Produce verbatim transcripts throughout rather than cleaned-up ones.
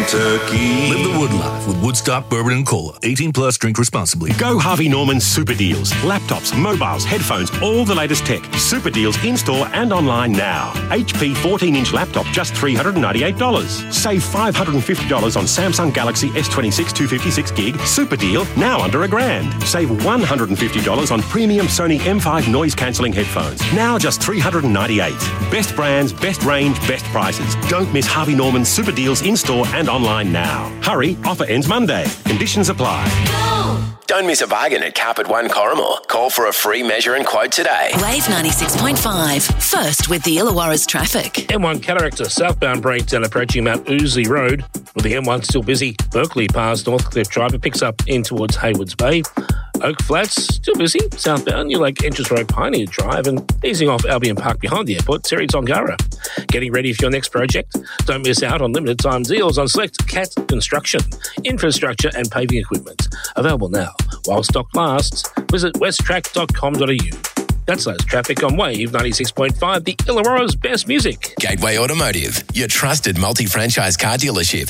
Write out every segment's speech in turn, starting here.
Kentucky. Live the wood life with Woodstock Bourbon and Cola. eighteen plus, drink responsibly. Go Harvey Norman Super Deals. Laptops, mobiles, headphones, all the latest tech. Super Deals in-store and online now. H P fourteen-inch laptop, just three hundred ninety-eight dollars. Save five hundred fifty dollars on Samsung Galaxy S twenty-six two fifty-six gig. Super deal, now under a grand. Save one hundred fifty dollars on premium Sony M five noise-cancelling headphones. Now just three hundred ninety-eight dollars. Best brands, best range, best prices. Don't miss Harvey Norman Super Deals in-store and online now. Hurry, offer ends Monday. Conditions apply. Don't miss a bargain at Carpet One Corrimal. Call for a free measure and quote today. Wave ninety-six point five. First with the Illawarra's traffic. M one Cataracta southbound breakdown approaching Mount Ousley Road. With the M one still busy. Berkeley past Northcliffe Drive. It picks up in towards Haywards Bay. Oak Flats, still busy. Southbound, you like Entrance Road, Pioneer Drive, and easing off Albion Park behind the airport, Seri Tongara. Getting ready for your next project? Don't miss out on limited time deals on select C A T construction, infrastructure and paving equipment. Available now. While stock lasts, visit westtrack dot com dot a u. That's less traffic on Wave ninety-six point five, the Illawarra's best music. Gateway Automotive, your trusted multi-franchise car dealership.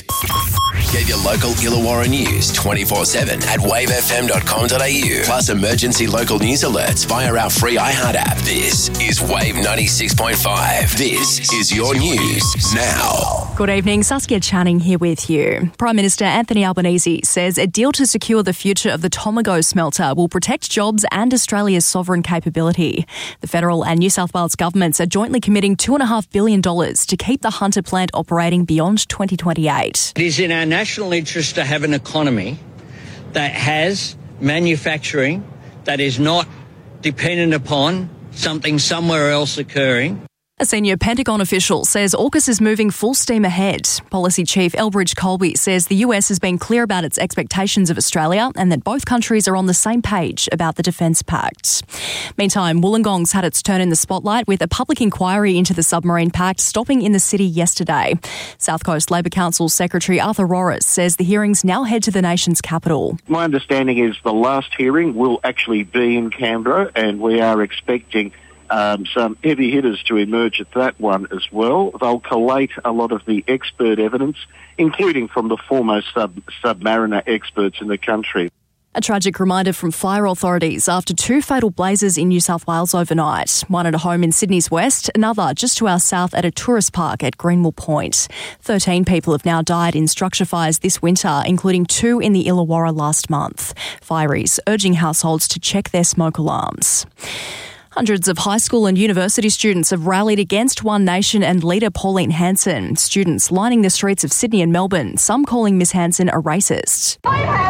Get your local Illawarra news twenty-four seven at wave f m dot com dot a u. Plus emergency local news alerts via our free iHeart app. This is Wave ninety-six point five. This is your news now. Good evening, Saskia Channing here with you. Prime Minister Anthony Albanese says a deal to secure the future of the Tomago smelter will protect jobs and Australia's sovereign capability. The federal and New South Wales governments are jointly committing two point five billion dollars to keep the Hunter plant operating beyond twenty twenty-eight. It is in our national interest to have an economy that has manufacturing that is not dependent upon something somewhere else occurring. A senior Pentagon official says AUKUS is moving full steam ahead. Policy Chief Elbridge Colby says the U S has been clear about its expectations of Australia and that both countries are on the same page about the Defence Pact. Meantime, Wollongong's had its turn in the spotlight with a public inquiry into the submarine pact stopping in the city yesterday. South Coast Labor Council Secretary Arthur Rorris says the hearings now head to the nation's capital. My understanding is the last hearing will actually be in Canberra, and we are expecting Um, some heavy hitters to emerge at that one as well. They'll collate a lot of the expert evidence, including from the foremost sub- submariner experts in the country. A tragic reminder from fire authorities after two fatal blazes in New South Wales overnight. One at a home in Sydney's west, another just to our south at a tourist park at Greenwell Point. Thirteen people have now died in structure fires this winter, including two in the Illawarra last month. Fireys urging households to check their smoke alarms. Hundreds of high school and university students have rallied against One Nation and leader Pauline Hanson. Students lining the streets of Sydney and Melbourne, some calling Miss Hanson a racist.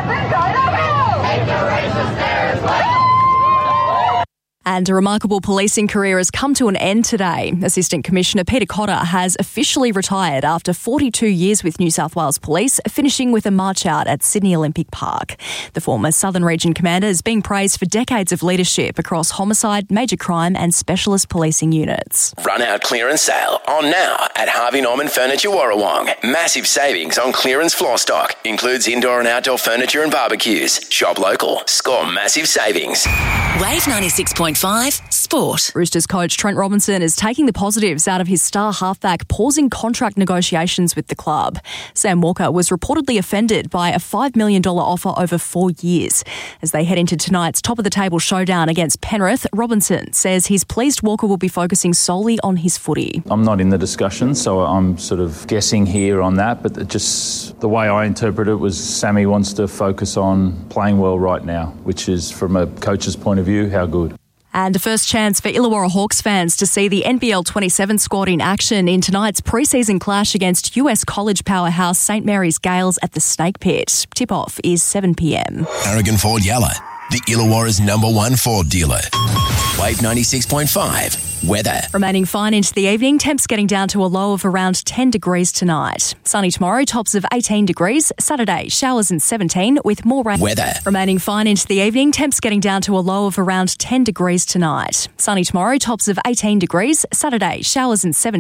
And a remarkable policing career has come to an end today. Assistant Commissioner Peter Cotter has officially retired after forty-two years with New South Wales Police, finishing with a march out at Sydney Olympic Park. The former Southern Region Commander is being praised for decades of leadership across homicide, major crime and specialist policing units. Run out clearance sale on now at Harvey Norman Furniture Warrawong. Massive savings on clearance floor stock. Includes indoor and outdoor furniture and barbecues. Shop local. Score massive savings. Wave ninety-six point five Sport. Roosters coach Trent Robinson is taking the positives out of his star halfback pausing contract negotiations with the club. Sam Walker was reportedly offended by a five million dollars offer over four years. As they head into tonight's top-of-the-table showdown against Penrith, Robinson says he's pleased Walker will be focusing solely on his footy. I'm not in the discussion, so I'm sort of guessing here on that, but just the way I interpret it was Sammy wants to focus on playing well right now, which is, from a coach's point of view, how good. And a first chance for Illawarra Hawks fans to see the N B L twenty-seven squad in action in tonight's pre-season clash against U S college powerhouse Saint Mary's Gales at the Snake Pit. Tip-off is seven p.m. Aragon Ford Yalla, the Illawarra's number one Ford dealer. Wave ninety-six point five. Weather. Remaining fine into the evening, temps getting down to a low of around ten degrees tonight. Sunny tomorrow, tops of eighteen degrees. Saturday, showers and seventeen with more rain. Weather. Remaining fine into the evening, temps getting down to a low of around ten degrees tonight. Sunny tomorrow, tops of eighteen degrees. Saturday, showers and seventeen.